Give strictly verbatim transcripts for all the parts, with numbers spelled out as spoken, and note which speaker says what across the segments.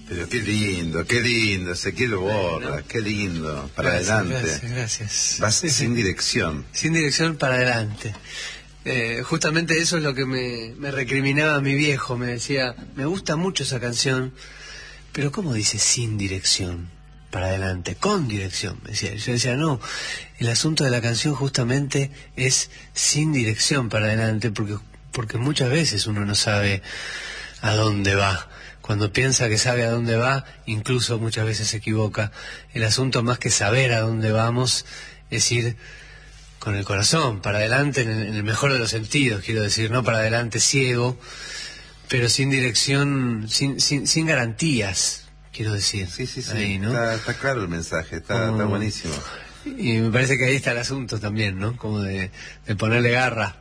Speaker 1: Pero qué lindo, qué lindo, Ezequiel Borra, bueno, qué lindo, para
Speaker 2: gracias,
Speaker 1: adelante.
Speaker 2: Gracias, gracias.
Speaker 1: Vas
Speaker 2: sí,
Speaker 1: sin
Speaker 2: sí.
Speaker 1: dirección.
Speaker 2: Sin dirección para adelante. Eh, justamente eso es lo que me, me recriminaba mi viejo, me decía, me gusta mucho esa canción, pero ¿cómo dice sin dirección para adelante? Con dirección, me decía. Yo decía, no, el asunto de la canción justamente es sin dirección para adelante, porque, porque muchas veces uno no sabe a dónde va. Cuando piensa que sabe a dónde va, incluso muchas veces se equivoca. El asunto, más que saber a dónde vamos, es ir con el corazón para adelante, en el, en el mejor de los sentidos, quiero decir, no para adelante ciego, pero sin dirección, sin, sin, sin garantías, quiero decir.
Speaker 1: Sí, sí, sí.
Speaker 2: Ahí, ¿no?
Speaker 1: está, está claro el mensaje, está,
Speaker 2: Como...
Speaker 1: está buenísimo.
Speaker 2: Y me parece que ahí está el asunto también, ¿no? Como de, de ponerle garra.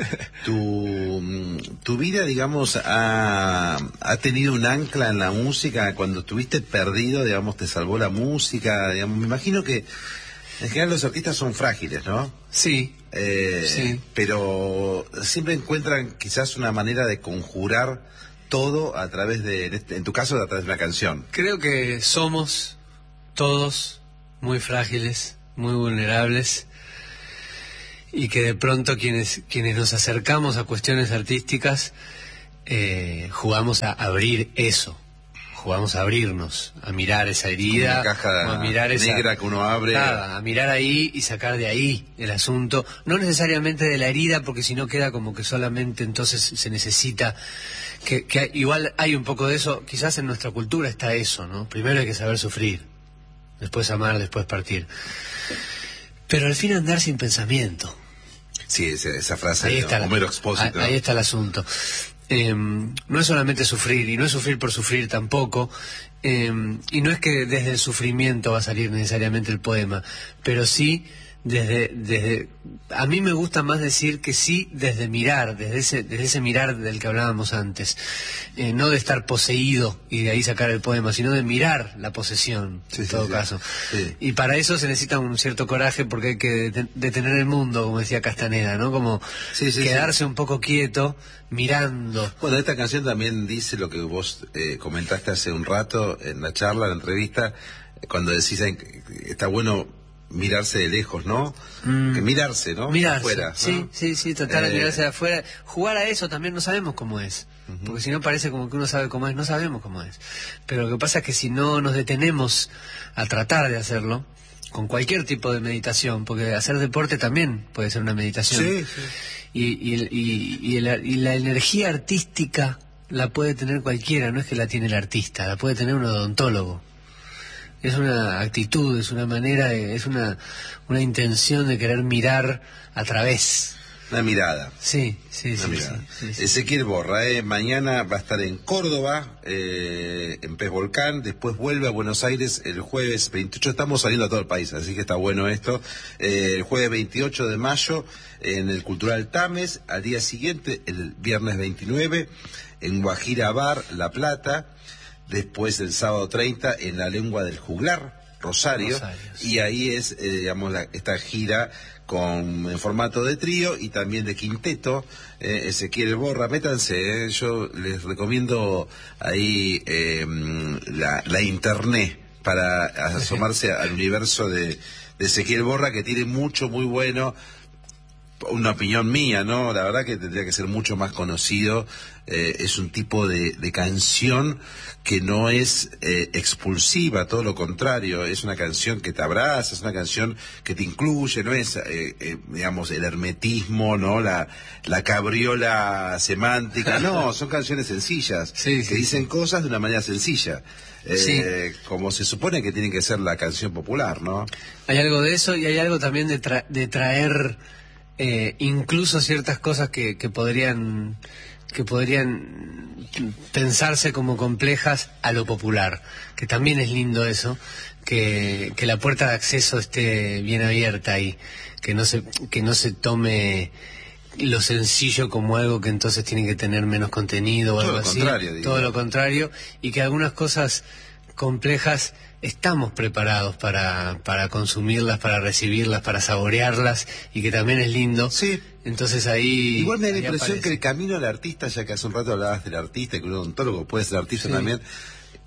Speaker 1: Tu, tu vida, digamos, ha, ha tenido un ancla en la música. Cuando estuviste perdido, digamos, te salvó la música, digamos. Me imagino que en general los artistas son frágiles, ¿no?
Speaker 2: Sí,
Speaker 1: eh,
Speaker 2: sí.
Speaker 1: Pero siempre encuentran quizás una manera de conjurar todo a través de, en, este, en tu caso, a través de una canción.
Speaker 2: Creo que somos todos muy frágiles, muy vulnerables, y que de pronto quienes quienes nos acercamos a cuestiones artísticas eh, jugamos a abrir eso, jugamos a abrirnos, a mirar esa herida,
Speaker 1: una caja
Speaker 2: a mirar
Speaker 1: negra
Speaker 2: esa,
Speaker 1: que uno abre,
Speaker 2: nada, a mirar ahí y sacar de ahí el asunto, no necesariamente de la herida, porque si no queda como que solamente entonces se necesita que, que igual hay un poco de eso, quizás en nuestra cultura está eso, ¿no? Primero hay que saber sufrir, después amar, después partir, pero al fin andar sin pensamiento.
Speaker 1: Sí, esa, esa frase
Speaker 2: Ahí
Speaker 1: de
Speaker 2: está,
Speaker 1: Homero
Speaker 2: la,
Speaker 1: Expósito.
Speaker 2: Ahí está el asunto. Eh, no es solamente sufrir, y no es sufrir por sufrir tampoco, eh, y no es que desde el sufrimiento va a salir necesariamente el poema, pero sí desde, desde a mí me gusta más decir que sí desde mirar, desde ese, desde ese mirar del que hablábamos antes, eh, no de estar poseído y de ahí sacar el poema, sino de mirar la posesión,
Speaker 1: sí,
Speaker 2: en
Speaker 1: sí,
Speaker 2: todo
Speaker 1: sí,
Speaker 2: caso.
Speaker 1: Sí.
Speaker 2: Y para eso se necesita un cierto coraje, porque hay que detener el mundo, como decía Castaneda, ¿no? Como
Speaker 1: sí, sí,
Speaker 2: quedarse
Speaker 1: sí.
Speaker 2: un poco quieto, mirando.
Speaker 1: Bueno, esta canción también dice lo que vos eh, comentaste hace un rato en la charla, en la entrevista, cuando decís eh, está bueno mirarse de lejos, ¿no? Mm. Que mirarse, ¿no?
Speaker 2: Mirarse,
Speaker 1: afuera, ¿no?
Speaker 2: sí, sí, sí, tratar
Speaker 1: eh...
Speaker 2: de mirarse de afuera. Jugar a eso también no sabemos cómo es. Uh-huh. Porque si no parece como que uno sabe cómo es, no sabemos cómo es. Pero lo que pasa es que si no nos detenemos a tratar de hacerlo, con cualquier tipo de meditación, porque hacer deporte también puede ser una meditación.
Speaker 1: Sí, sí.
Speaker 2: Y, y, y, y, el, y la energía artística la puede tener cualquiera, no es que la tiene el artista, la puede tener un odontólogo. Es una actitud, es una manera, es una, una intención de querer mirar a través.
Speaker 1: Una mirada.
Speaker 2: Sí, sí,
Speaker 1: una
Speaker 2: sí,
Speaker 1: mirada.
Speaker 2: sí, sí, sí.
Speaker 1: Ezequiel Borra, eh, mañana va a estar en Córdoba, eh, en Pez Volcán, después vuelve a Buenos Aires el jueves veintiocho, estamos saliendo a todo el país, así que está bueno esto, eh, el jueves veintiocho de mayo en el Cultural Tames, al día siguiente, el viernes veintinueve, en Guajira Bar, La Plata, después el sábado treinta en La Lengua del Juglar, Rosario,
Speaker 2: Rosario sí.
Speaker 1: Y ahí es, eh, digamos, la, esta gira con en formato de trío y también de quinteto. eh, Ezequiel Borra, métanse, eh, yo les recomiendo ahí eh, la, la internet para asomarse al universo de, de Ezequiel Borra, que tiene mucho muy bueno. Una opinión mía, ¿no? La verdad que tendría que ser mucho más conocido. Eh, es un tipo de, de canción que no es eh, expulsiva, todo lo contrario. Es una canción que te abraza, es una canción que te incluye, no es, eh, eh, digamos, el hermetismo, ¿no? La, la cabriola semántica, no, son canciones sencillas,
Speaker 2: sí,
Speaker 1: que
Speaker 2: sí,
Speaker 1: dicen
Speaker 2: sí.
Speaker 1: cosas de una manera sencilla. Eh, sí. Como se supone que tiene que ser la canción popular, ¿no?
Speaker 2: Hay algo de eso y hay algo también de, tra de traer eh, incluso ciertas cosas que, que podrían que podrían pensarse como complejas a lo popular, que también es lindo eso, que, que la puerta de acceso esté bien abierta y que no se que no se tome lo sencillo como algo que entonces tiene que tener menos contenido o algo así.
Speaker 1: Todo lo contrario.
Speaker 2: Todo lo contrario, y que algunas cosas complejas estamos preparados para, para consumirlas, para recibirlas, para saborearlas, y que también es lindo.
Speaker 1: Sí.
Speaker 2: Entonces ahí...
Speaker 1: Igual me da la impresión
Speaker 2: aparece.
Speaker 1: que el camino del artista, ya que hace un rato hablabas del artista, que un odontólogo puede ser artista sí. también,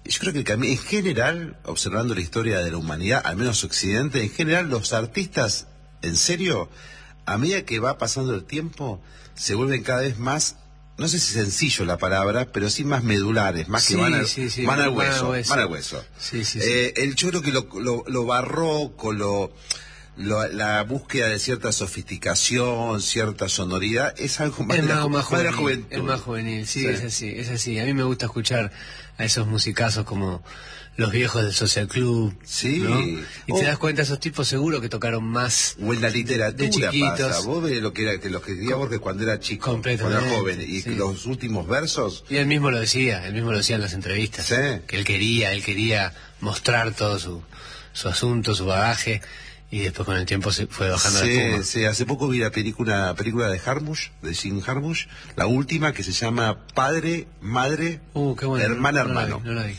Speaker 1: yo creo que el cami- en general, observando la historia de la humanidad, al menos Occidente, en general los artistas, en serio, a medida que va pasando el tiempo, se vuelven cada vez más, no sé si sencillo la palabra, pero sí más medulares, más
Speaker 2: Sí,
Speaker 1: que van al,
Speaker 2: sí, sí,
Speaker 1: van al
Speaker 2: van al
Speaker 1: hueso,
Speaker 2: hueso.
Speaker 1: van al hueso.
Speaker 2: Sí, sí, sí.
Speaker 1: Eh, el, yo creo que lo, lo, lo barroco, lo, lo- la búsqueda de cierta sofisticación, cierta sonoridad, es algo más,
Speaker 2: Es
Speaker 1: de la,
Speaker 2: más,
Speaker 1: ju-
Speaker 2: más
Speaker 1: más de la
Speaker 2: juvenil,
Speaker 1: juventud.
Speaker 2: es más juvenil, sí,
Speaker 1: Sí.
Speaker 2: es así, es así. A mí me gusta escuchar a esos musicazos como los viejos del Social Club,
Speaker 1: Sí.
Speaker 2: ¿no? Y
Speaker 1: O-
Speaker 2: te das cuenta, esos tipos seguro que tocaron más.
Speaker 1: O en la literatura
Speaker 2: de chiquitos.
Speaker 1: pasa. Vos ves lo que era, que lo que escribía Borges cuando era chico, cuando
Speaker 2: Completamente,
Speaker 1: era joven, y
Speaker 2: sí.
Speaker 1: los últimos versos.
Speaker 2: Y él mismo lo decía, él mismo lo decía en las entrevistas,
Speaker 1: Sí.
Speaker 2: que él quería, él quería mostrar todo su, su asunto, su bagaje, y después con el tiempo se fue bajando la
Speaker 1: Sí,
Speaker 2: espuma.
Speaker 1: sí, hace poco vi la película, película de Jarmusch, de Jim Jarmusch, la última, que se llama Padre, Madre,
Speaker 2: Uh, qué bueno.
Speaker 1: Hermana,
Speaker 2: no, no la
Speaker 1: Hermano.
Speaker 2: vi, no la vi.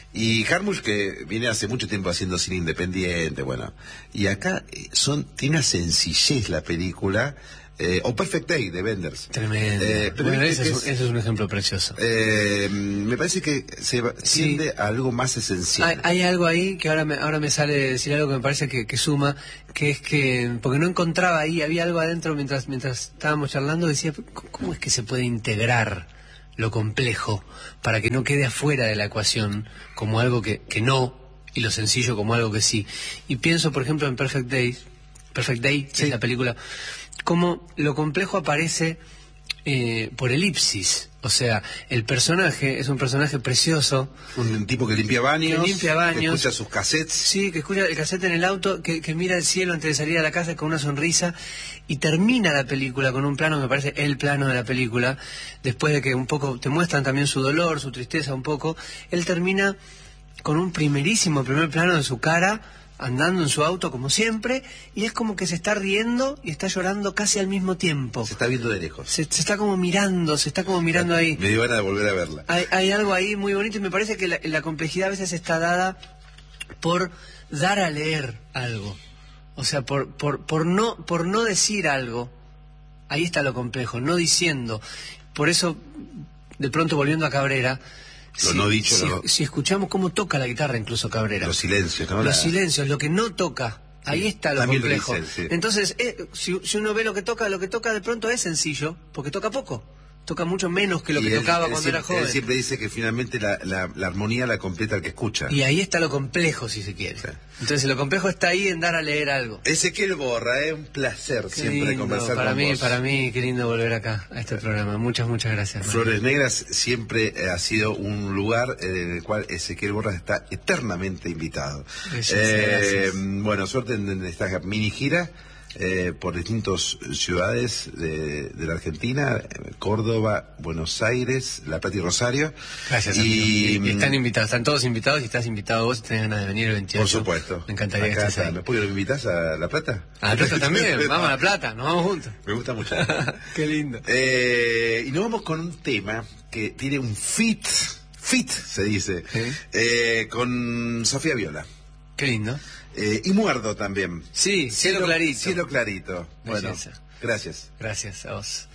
Speaker 1: Y Jarmusch, que viene hace mucho tiempo haciendo cine independiente, bueno, y acá eh, son tiene una sencillez la película, eh, o Perfect Day de Wenders.
Speaker 2: Tremendo.
Speaker 1: Eh, pero
Speaker 2: Bueno,
Speaker 1: viste
Speaker 2: ese
Speaker 1: que
Speaker 2: es, un- ese es un ejemplo precioso.
Speaker 1: eh, me parece que se va-
Speaker 2: Sí.
Speaker 1: tiende a algo más esencial.
Speaker 2: Hay, hay algo ahí que ahora me, ahora me sale decir algo que me parece que, que suma, que es que, porque no encontraba ahí, había algo adentro mientras, mientras estábamos charlando, decía, ¿cómo cómo es que se puede integrar lo complejo para que no quede afuera de la ecuación como algo que, que no, y lo sencillo como algo que sí? Y pienso, por ejemplo, en Perfect Day, Perfect Day, que
Speaker 1: Sí.
Speaker 2: es la película, cómo lo complejo aparece eh, por elipsis. O sea, el personaje es un personaje precioso,
Speaker 1: Un tipo que limpia baños,
Speaker 2: Que limpia baños.
Speaker 1: que escucha sus cassettes.
Speaker 2: sí, que escucha el cassette en el auto, que, que mira el cielo antes de salir a la casa con una sonrisa, y termina la película con un plano que me parece el plano de la película, después de que un poco te muestran también su dolor, su tristeza un poco, él termina con un primerísimo primer plano de su cara, andando en su auto como siempre, y es como que se está riendo y está llorando casi al mismo tiempo.
Speaker 1: Se está viendo de lejos.
Speaker 2: Se, se está como mirando, se está como mirando ahí.
Speaker 1: Me dio ganas de volver a verla.
Speaker 2: Hay, hay algo ahí muy bonito y me parece que la, la complejidad a veces está dada por dar a leer algo. O sea, por, por, por, no, por no decir algo. Ahí está lo complejo, no diciendo. Por eso, de pronto volviendo a Cabrera,
Speaker 1: Lo no dicho,
Speaker 2: si,
Speaker 1: lo-
Speaker 2: si escuchamos cómo toca la guitarra incluso Cabrera.
Speaker 1: Los silencios, ¿no?
Speaker 2: Los
Speaker 1: La-
Speaker 2: silencios, lo que no toca. Ahí
Speaker 1: Sí,
Speaker 2: está lo
Speaker 1: también lo
Speaker 2: complejo.
Speaker 1: dice, sí.
Speaker 2: Entonces, eh, si, si uno ve lo que toca, lo que toca de pronto es sencillo, porque toca poco. Toca mucho menos que lo
Speaker 1: y
Speaker 2: que
Speaker 1: él-
Speaker 2: tocaba
Speaker 1: él
Speaker 2: cuando
Speaker 1: siempre,
Speaker 2: era joven.
Speaker 1: Él siempre dice que finalmente la, la, la armonía la completa el que escucha.
Speaker 2: Y ahí está lo complejo, si se quiere.
Speaker 1: Sí.
Speaker 2: Entonces, lo complejo está ahí en dar a leer algo.
Speaker 1: Ezequiel Borra, es un placer
Speaker 2: Qué
Speaker 1: siempre
Speaker 2: lindo,
Speaker 1: conversar
Speaker 2: para
Speaker 1: con
Speaker 2: mí,
Speaker 1: vos.
Speaker 2: para mí, qué lindo volver acá, a este programa. Muchas, muchas gracias. Mario.
Speaker 1: Flores Negras siempre eh, ha sido un lugar eh, en el cual Ezequiel Borra está eternamente invitado.
Speaker 2: Gracias,
Speaker 1: Eh,
Speaker 2: gracias.
Speaker 1: Bueno, suerte en, en esta mini gira eh, por distintas ciudades de, de la Argentina, eh, Córdoba, Buenos Aires, La Plata y Rosario.
Speaker 2: Gracias,
Speaker 1: y,
Speaker 2: amigo. Y, y están invitados, están todos invitados y estás invitado vos si tenés ganas de venir el veintiocho.
Speaker 1: Por supuesto.
Speaker 2: Me encantaría que
Speaker 1: Acá
Speaker 2: estés
Speaker 1: está.
Speaker 2: ahí.
Speaker 1: ¿Me puedo- me invitas a La Plata?
Speaker 2: A La Plata también, vamos a La Plata, nos vamos juntos.
Speaker 1: Me gusta mucho.
Speaker 2: Qué lindo.
Speaker 1: Eh, y nos vamos con un tema que tiene un fit, fit se dice,
Speaker 2: Sí.
Speaker 1: eh, con Sofía Viola.
Speaker 2: Qué lindo.
Speaker 1: Eh, y Muerdo también.
Speaker 2: Sí, cielo clarito.
Speaker 1: Cielo clarito. Bueno,
Speaker 2: Belleza.
Speaker 1: gracias.
Speaker 2: Gracias a vos.